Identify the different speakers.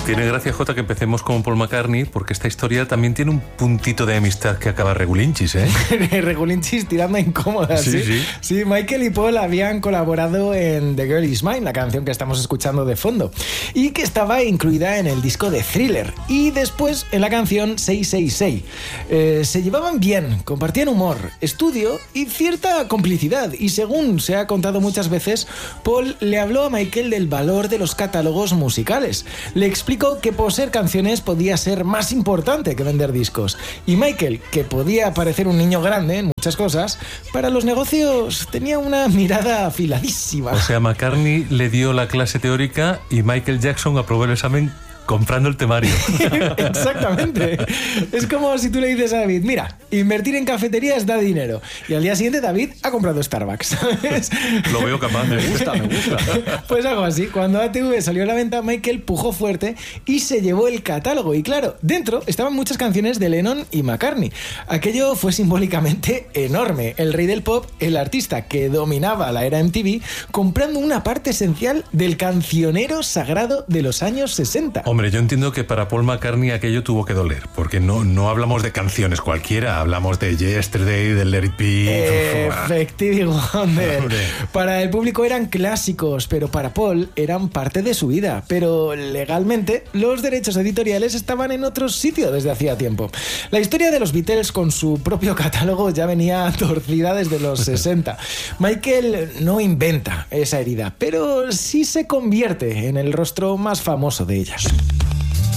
Speaker 1: Tiene gracia, Jota, que empecemos con Paul McCartney, porque esta historia también tiene un puntito de amistad que acaba regulinchis, ¿eh?
Speaker 2: Regulinchis tirando incómodas, ¿sí?
Speaker 1: Sí.
Speaker 2: Sí, Michael y Paul habían colaborado en The Girl Is Mine, la canción que estamos escuchando de fondo, y que estaba incluida en el disco de Thriller, y después en la canción 666. Se llevaban bien, compartían humor, estudio y cierta complicidad, y según se ha contado muchas veces, Paul le habló a Michael del valor de los catálogos musicales. Le explicó que poseer canciones podía ser más importante que vender discos. Y Michael, que podía parecer un niño grande en muchas cosas, para los negocios tenía una mirada afiladísima.
Speaker 1: O sea, McCartney le dio la clase teórica y Michael Jackson aprobó el examen comprando el temario.
Speaker 2: Exactamente. Es como si tú le dices a David, mira, invertir en cafeterías da dinero. Y al día siguiente David ha comprado Starbucks, ¿sabes?
Speaker 1: Lo veo capaz, me gusta.
Speaker 2: Pues algo así. Cuando ATV salió a la venta, Michael pujó fuerte y se llevó el catálogo. Y claro, dentro estaban muchas canciones de Lennon y McCartney. Aquello fue simbólicamente enorme. El rey del pop, el artista que dominaba la era MTV, comprando una parte esencial del cancionero sagrado de los años 60.
Speaker 1: Hombre, yo entiendo que para Paul McCartney aquello tuvo que doler, porque no hablamos de canciones cualquiera, hablamos de Yesterday, de Let It Be.
Speaker 2: Effective Wonder. Para el público eran clásicos, pero para Paul eran parte de su vida. Pero legalmente los derechos editoriales estaban en otro sitio desde hacía tiempo. La historia de los Beatles con su propio catálogo ya venía torcida desde los 60. Michael no inventa esa herida, pero sí se convierte en el rostro más famoso de ellas.